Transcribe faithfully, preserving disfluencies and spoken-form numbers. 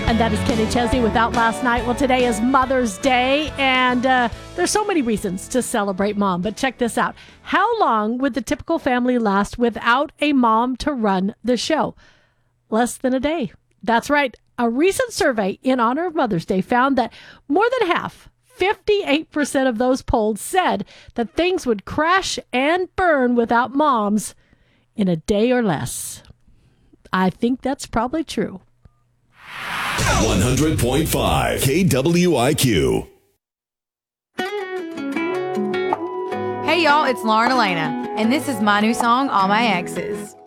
And that is Kenny Chesney with Out Last Night. Well, today is Mother's Day, and uh, there's so many reasons to celebrate mom. But check this out. How long would the typical family last without a mom to run the show? Less than a day. That's right. A recent survey in honor of Mother's Day found that more than half, fifty-eight percent of those polled said that things would crash and burn without moms in a day or less. I think that's probably true. one hundred point five K W I Q. Hey y'all, it's Lauren Elena, and this is my new song, All My Exes.